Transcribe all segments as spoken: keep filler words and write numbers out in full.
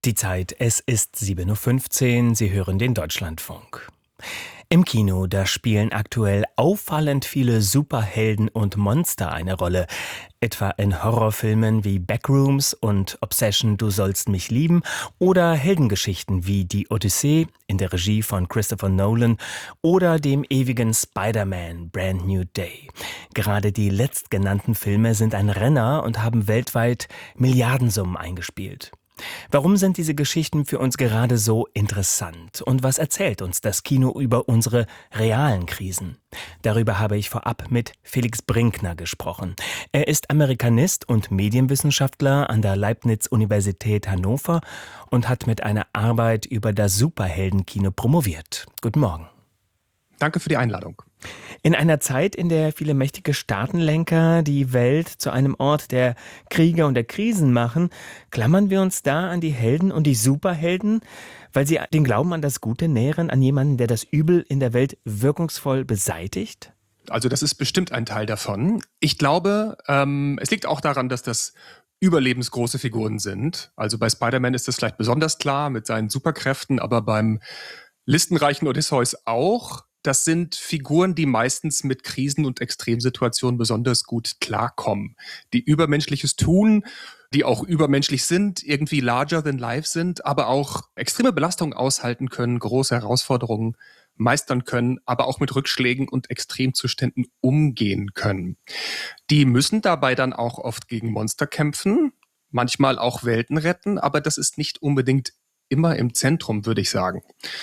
Die Zeit, es ist sieben Uhr fünfzehn, Sie hören den Deutschlandfunk. Im Kino, da spielen aktuell auffallend viele Superhelden und Monster eine Rolle. Etwa in Horrorfilmen wie Backrooms und Obsession, du sollst mich lieben oder Heldengeschichten wie Die Odyssee in der Regie von Christopher Nolan oder dem ewigen Spider-Man Brand New Day. Gerade die letztgenannten Filme sind ein Renner und haben weltweit Milliardensummen eingespielt. Warum sind diese Geschichten für uns gerade so interessant? Und was erzählt uns das Kino über unsere realen Krisen? Darüber habe ich vorab mit Felix Brinkner gesprochen. Er ist Amerikanist und Medienwissenschaftler an der Leibniz-Universität Hannover und hat mit einer Arbeit über das Superheldenkino promoviert. Guten Morgen. Danke für die Einladung. In einer Zeit, in der viele mächtige Staatenlenker die Welt zu einem Ort der Kriege und der Krisen machen, klammern wir uns da an die Helden und die Superhelden, weil sie den Glauben an das Gute nähren, an jemanden, der das Übel in der Welt wirkungsvoll beseitigt? Also das ist bestimmt ein Teil davon. Ich glaube, ähm, es liegt auch daran, dass das überlebensgroße Figuren sind. Also bei Spider-Man ist das vielleicht besonders klar mit seinen Superkräften, aber beim listenreichen Odysseus auch. Das sind Figuren, die meistens mit Krisen und Extremsituationen besonders gut klarkommen, die Übermenschliches tun, die auch übermenschlich sind, irgendwie larger than life sind, aber auch extreme Belastungen aushalten können, große Herausforderungen meistern können, aber auch mit Rückschlägen und Extremzuständen umgehen können. Die müssen dabei dann auch oft gegen Monster kämpfen, manchmal auch Welten retten, aber das ist nicht unbedingt immer im Zentrum, würde ich sagen.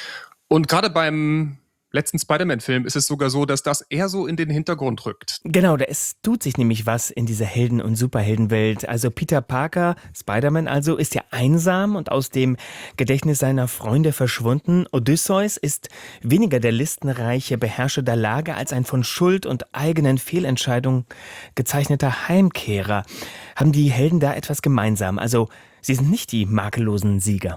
Und gerade beim letzten Spider-Man-Film ist es sogar so, dass das eher so in den Hintergrund rückt. Genau, da es tut sich nämlich was in dieser Helden- und Superheldenwelt. Also Peter Parker, Spider-Man also, ist ja einsam und aus dem Gedächtnis seiner Freunde verschwunden. Odysseus ist weniger der listenreiche Beherrscher der Lage als ein von Schuld und eigenen Fehlentscheidungen gezeichneter Heimkehrer. Haben die Helden da etwas gemeinsam? Also sie sind nicht die makellosen Sieger.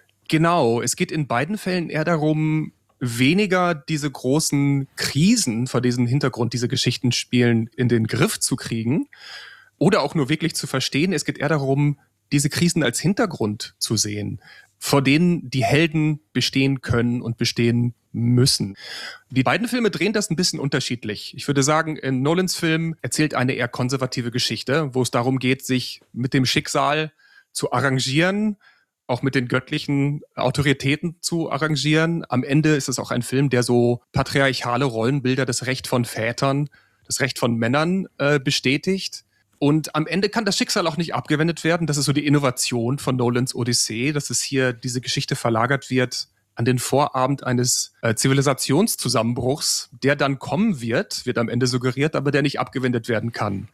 Genau, es geht in beiden Fällen eher darum, weniger diese großen Krisen, vor diesem Hintergrund diese Geschichten spielen, in den Griff zu kriegen oder auch nur wirklich zu verstehen. Es geht eher darum, diese Krisen als Hintergrund zu sehen, vor denen die Helden bestehen können und bestehen müssen. Die beiden Filme drehen das ein bisschen unterschiedlich. Ich würde sagen, in Nolans Film erzählt eine eher konservative Geschichte, wo es darum geht, sich mit dem Schicksal zu arrangieren, auch mit den göttlichen Autoritäten zu arrangieren. Am Ende ist es auch ein Film, der so patriarchale Rollenbilder, das Recht von Vätern, das Recht von Männern äh, bestätigt. Und am Ende kann das Schicksal auch nicht abgewendet werden. Das ist so die Innovation von Nolans Odyssee, dass es hier diese Geschichte verlagert wird an den Vorabend eines äh, Zivilisationszusammenbruchs, der dann kommen wird, wird am Ende suggeriert, aber der nicht abgewendet werden kann.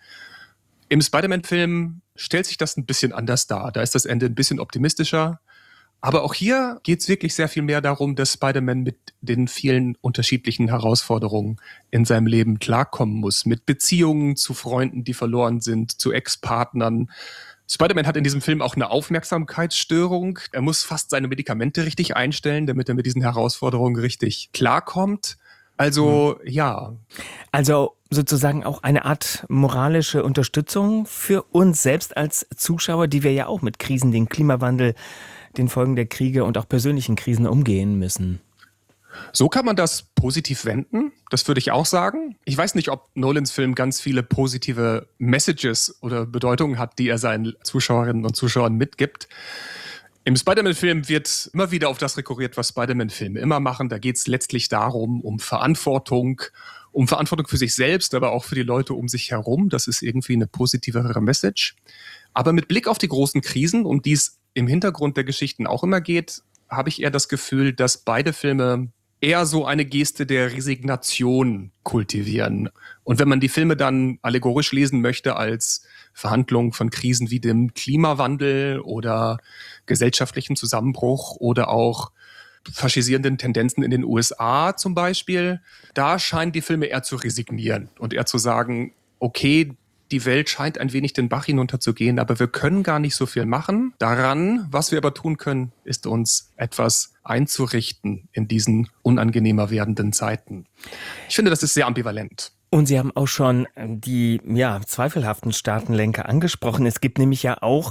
Im Spider-Man-Film stellt sich das ein bisschen anders dar. Da ist das Ende ein bisschen optimistischer. Aber auch hier geht es wirklich sehr viel mehr darum, dass Spider-Man mit den vielen unterschiedlichen Herausforderungen in seinem Leben klarkommen muss. Mit Beziehungen zu Freunden, die verloren sind, zu Ex-Partnern. Spider-Man hat in diesem Film auch eine Aufmerksamkeitsstörung. Er muss fast seine Medikamente richtig einstellen, damit er mit diesen Herausforderungen richtig klarkommt. Also, mhm. ja. Also sozusagen auch eine Art moralische Unterstützung für uns selbst als Zuschauer, die wir ja auch mit Krisen, den Klimawandel, den Folgen der Kriege und auch persönlichen Krisen umgehen müssen. So kann man das positiv wenden, das würde ich auch sagen. Ich weiß nicht, ob Nolans Film ganz viele positive Messages oder Bedeutungen hat, die er seinen Zuschauerinnen und Zuschauern mitgibt. Im Spider-Man-Film wird immer wieder auf das rekurriert, was Spider-Man-Filme immer machen. Da geht es letztlich darum, um Verantwortung, um Verantwortung für sich selbst, aber auch für die Leute um sich herum. Das ist irgendwie eine positivere Message. Aber mit Blick auf die großen Krisen, um die es im Hintergrund der Geschichten auch immer geht, habe ich eher das Gefühl, dass beide Filme eher so eine Geste der Resignation kultivieren. Und wenn man die Filme dann allegorisch lesen möchte als Verhandlungen von Krisen wie dem Klimawandel oder gesellschaftlichen Zusammenbruch oder auch faschisierenden Tendenzen in den U S A zum Beispiel, da scheinen die Filme eher zu resignieren und eher zu sagen, okay, die Welt scheint ein wenig den Bach hinunterzugehen, aber wir können gar nicht so viel machen daran. Was wir aber tun können, ist uns etwas einzurichten in diesen unangenehmer werdenden Zeiten. Ich finde, das ist sehr ambivalent. Und Sie haben auch schon die ja, zweifelhaften Staatenlenker angesprochen. Es gibt nämlich ja auch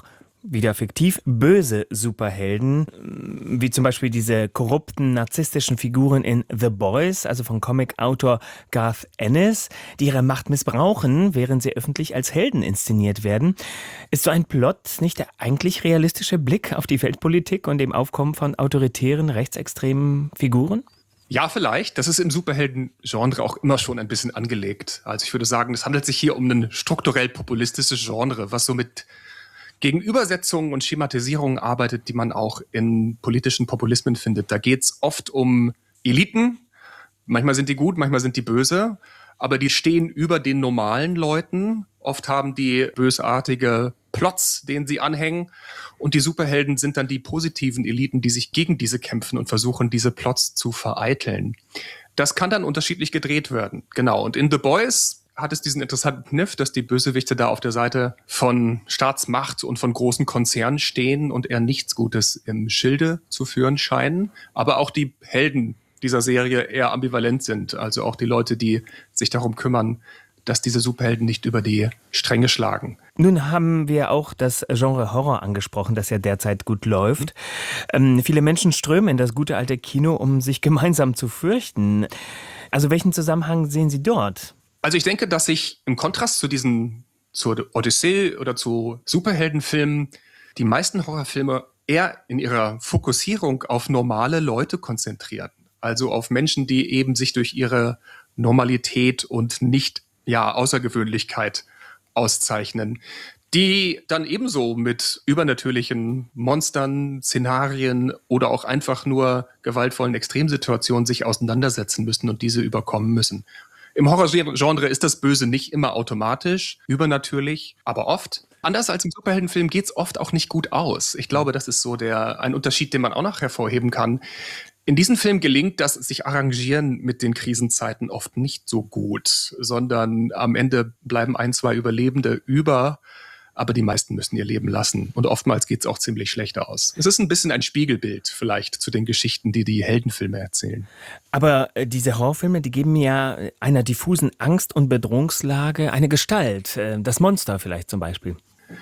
wieder fiktiv, böse Superhelden, wie zum Beispiel diese korrupten, narzisstischen Figuren in The Boys, also von Comicautor Garth Ennis, die ihre Macht missbrauchen, während sie öffentlich als Helden inszeniert werden. Ist so ein Plot nicht der eigentlich realistische Blick auf die Weltpolitik und dem Aufkommen von autoritären, rechtsextremen Figuren? Ja, vielleicht. Das ist im Superhelden-Genre auch immer schon ein bisschen angelegt. Also ich würde sagen, es handelt sich hier um ein strukturell populistisches Genre, was so mit Gegenübersetzungen und Schematisierungen arbeitet, die man auch in politischen Populismen findet. Da geht es oft um Eliten. Manchmal sind die gut, manchmal sind die böse. Aber die stehen über den normalen Leuten. Oft haben die bösartige Plots, denen sie anhängen. Und die Superhelden sind dann die positiven Eliten, die sich gegen diese kämpfen und versuchen, diese Plots zu vereiteln. Das kann dann unterschiedlich gedreht werden. Genau. Und in The Boys hat es diesen interessanten Kniff, dass die Bösewichte da auf der Seite von Staatsmacht und von großen Konzernen stehen und eher nichts Gutes im Schilde zu führen scheinen. Aber auch die Helden dieser Serie eher ambivalent sind. Also auch die Leute, die sich darum kümmern, dass diese Superhelden nicht über die Stränge schlagen. Nun haben wir auch das Genre Horror angesprochen, das ja derzeit gut läuft. Ähm, viele Menschen strömen in das gute alte Kino, um sich gemeinsam zu fürchten. Also welchen Zusammenhang sehen Sie dort? Also ich denke, dass sich im Kontrast zu diesen, zur Odyssee oder zu Superheldenfilmen, die meisten Horrorfilme eher in ihrer Fokussierung auf normale Leute konzentrieren. Also auf Menschen, die eben sich durch ihre Normalität und nicht, ja, Außergewöhnlichkeit auszeichnen, die dann ebenso mit übernatürlichen Monstern, Szenarien oder auch einfach nur gewaltvollen Extremsituationen sich auseinandersetzen müssen und diese überkommen müssen. Im Horrorgenre ist das Böse nicht immer automatisch, übernatürlich, aber oft. Anders als im Superheldenfilm geht es oft auch nicht gut aus. Ich glaube, das ist so der ein Unterschied, den man auch noch hervorheben kann. In diesem Film gelingt das sich Arrangieren mit den Krisenzeiten oft nicht so gut, sondern am Ende bleiben ein, zwei Überlebende über, aber die meisten müssen ihr Leben lassen. Und oftmals geht es auch ziemlich schlecht aus. Es ist ein bisschen ein Spiegelbild vielleicht zu den Geschichten, die die Heldenfilme erzählen. Aber äh, diese Horrorfilme, die geben ja einer diffusen Angst- und Bedrohungslage eine Gestalt. Äh, das Monster vielleicht zum Beispiel.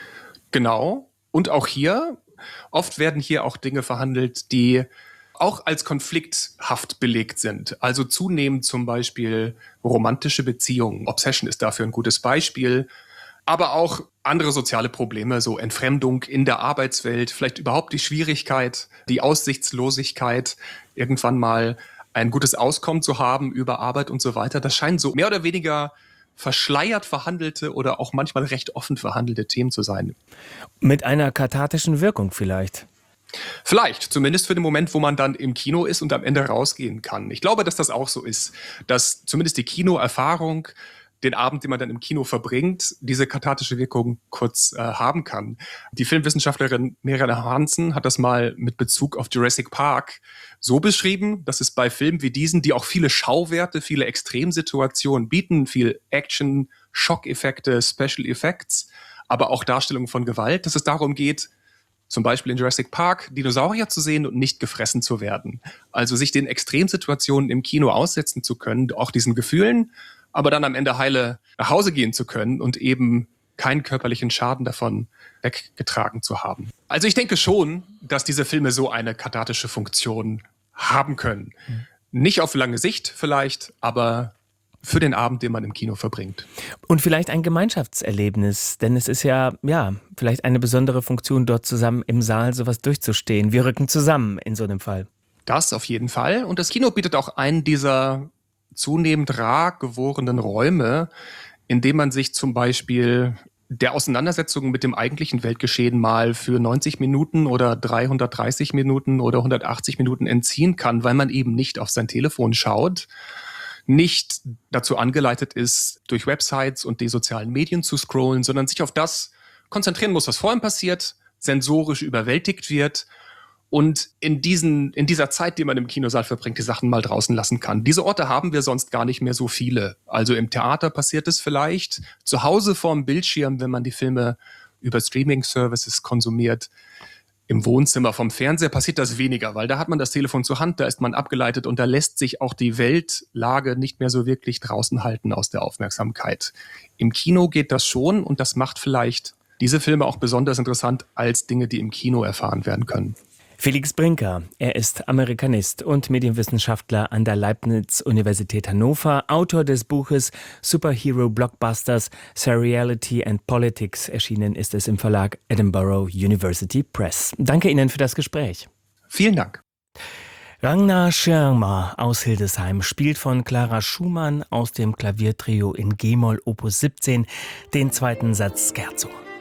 Genau. Und auch hier, oft werden hier auch Dinge verhandelt, die auch als konflikthaft belegt sind. Also zunehmend zum Beispiel romantische Beziehungen. Obsession ist dafür ein gutes Beispiel. Aber auch andere soziale Probleme, so Entfremdung in der Arbeitswelt, vielleicht überhaupt die Schwierigkeit, die Aussichtslosigkeit, irgendwann mal ein gutes Auskommen zu haben über Arbeit und so weiter. Das scheinen so mehr oder weniger verschleiert verhandelte oder auch manchmal recht offen verhandelte Themen zu sein. Mit einer kathartischen Wirkung vielleicht. Vielleicht, zumindest für den Moment, wo man dann im Kino ist und am Ende rausgehen kann. Ich glaube, dass das auch so ist, dass zumindest die Kinoerfahrung, den Abend, den man dann im Kino verbringt, diese kathartische Wirkung kurz äh, haben kann. Die Filmwissenschaftlerin Mirjana Hansen hat das mal mit Bezug auf Jurassic Park so beschrieben, dass es bei Filmen wie diesen, die auch viele Schauwerte, viele Extremsituationen bieten, viel Action, Schockeffekte, Special Effects, aber auch Darstellungen von Gewalt, dass es darum geht, zum Beispiel in Jurassic Park, Dinosaurier zu sehen und nicht gefressen zu werden. Also sich den Extremsituationen im Kino aussetzen zu können, auch diesen Gefühlen, aber dann am Ende heile nach Hause gehen zu können und eben keinen körperlichen Schaden davon weggetragen zu haben. Also ich denke schon, dass diese Filme so eine kathartische Funktion haben können. Mhm. Nicht auf lange Sicht vielleicht, aber für den Abend, den man im Kino verbringt. Und vielleicht ein Gemeinschaftserlebnis, denn es ist ja, ja, vielleicht eine besondere Funktion, dort zusammen im Saal sowas durchzustehen. Wir rücken zusammen in so einem Fall. Das auf jeden Fall. Und das Kino bietet auch einen dieser zunehmend rar gewordenen Räume, in dem man sich zum Beispiel der Auseinandersetzung mit dem eigentlichen Weltgeschehen mal für neunzig Minuten oder dreihundertdreißig Minuten oder hundertachtzig Minuten entziehen kann, weil man eben nicht auf sein Telefon schaut, nicht dazu angeleitet ist, durch Websites und die sozialen Medien zu scrollen, sondern sich auf das konzentrieren muss, was vor ihm passiert, sensorisch überwältigt wird und in diesen, in dieser Zeit, die man im Kinosaal verbringt, die Sachen mal draußen lassen kann. Diese Orte haben wir sonst gar nicht mehr so viele. Also im Theater passiert es vielleicht, zu Hause vorm Bildschirm, wenn man die Filme über Streaming-Services konsumiert. Im Wohnzimmer vom Fernseher passiert das weniger, weil da hat man das Telefon zur Hand, da ist man abgeleitet und da lässt sich auch die Weltlage nicht mehr so wirklich draußen halten aus der Aufmerksamkeit. Im Kino geht das schon und das macht vielleicht diese Filme auch besonders interessant als Dinge, die im Kino erfahren werden können. Felix Brinker, er ist Amerikanist und Medienwissenschaftler an der Leibniz-Universität Hannover, Autor des Buches Superhero Blockbusters, Seriality and Politics. Erschienen ist es im Verlag Edinburgh University Press. Danke Ihnen für das Gespräch. Vielen Dank. Ragnar Schirmer aus Hildesheim spielt von Clara Schumann aus dem Klaviertrio in G-Moll Opus siebzehn den zweiten Satz Scherzo.